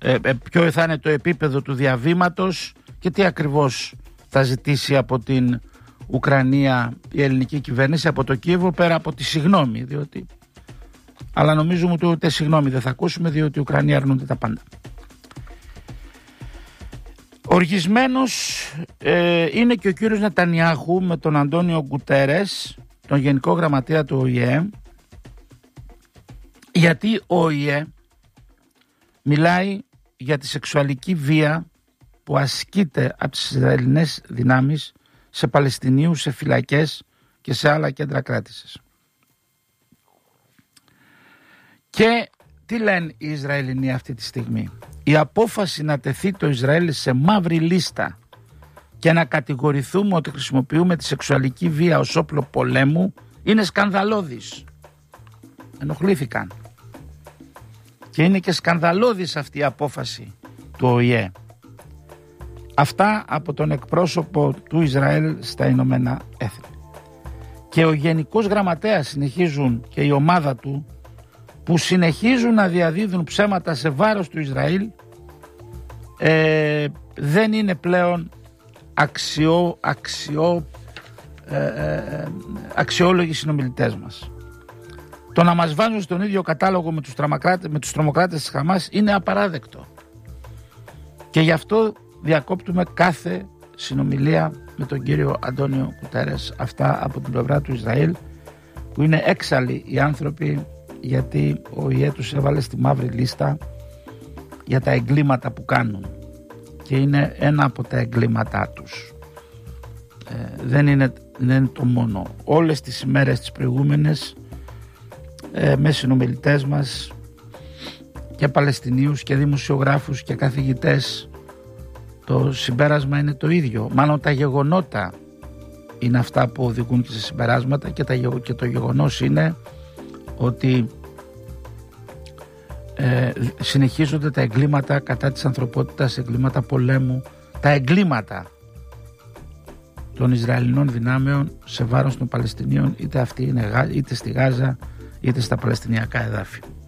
ποιο θα είναι το επίπεδο του διαβήματος και τι ακριβώς θα ζητήσει από την Ουκρανία η ελληνική κυβέρνηση, από το Κίεβο, πέρα από τη συγγνώμη, διότι... Αλλά νομίζουμε ότι ούτε συγγνώμη δεν θα ακούσουμε, διότι οι Ουκρανοί αρνούνται τα πάντα. Οργισμένος είναι και ο κύριος Νετανιάχου με τον Αντώνιο Γκουτέρες, τον Γενικό Γραμματέα του ΟΗΕ, γιατί ο ΟΗΕ μιλάει για τη σεξουαλική βία που ασκείται από τις Ισραηλινές δυνάμεις σε Παλαιστινίους, σε φυλακές και σε άλλα κέντρα κράτησης. Και τι λένε οι Ισραηλινοί αυτή τη στιγμή? Η απόφαση να τεθεί το Ισραήλ σε μαύρη λίστα και να κατηγορηθούμε ότι χρησιμοποιούμε τη σεξουαλική βία ως όπλο πολέμου είναι σκανδαλώδης. Ενοχλήθηκαν. Και είναι και σκανδαλώδης αυτή η απόφαση του ΟΗΕ. Αυτά από τον εκπρόσωπο του Ισραήλ στα Ηνωμένα Έθνη. Και ο Γενικός Γραμματέας συνεχίζουν και η ομάδα του, που συνεχίζουν να διαδίδουν ψέματα σε βάρος του Ισραήλ, δεν είναι πλέον αξιόλογοι συνομιλητές μας. Το να μας βάζουν στον ίδιο κατάλογο με τους τρομοκράτες της Χαμάς είναι απαράδεκτο. Και γι' αυτό διακόπτουμε κάθε συνομιλία με τον κύριο Αντώνιο Γκουτέρες. Αυτά από την πλευρά του Ισραήλ, που είναι έξαλλοι οι άνθρωποι, γιατί ο ΙΕ τους έβαλε στη μαύρη λίστα για τα εγκλήματα που κάνουν, και είναι ένα από τα εγκλήματά τους. Δεν είναι το μόνο. Όλες τις ημέρες τις προηγούμενες με συνομιλητές μας και Παλαιστινίους και δημοσιογράφους και καθηγητές, το συμπέρασμα είναι το ίδιο. Μάλλον τα γεγονότα είναι αυτά που οδηγούν και σε συμπεράσματα, και το γεγονός είναι ότι συνεχίζονται τα εγκλήματα κατά της ανθρωπότητας, εγκλήματα πολέμου, τα εγκλήματα των Ισραηλινών δυνάμεων σε βάρος των Παλαιστινίων, είτε αυτοί είναι είτε στη Γάζα είτε στα Παλαιστινιακά εδάφη.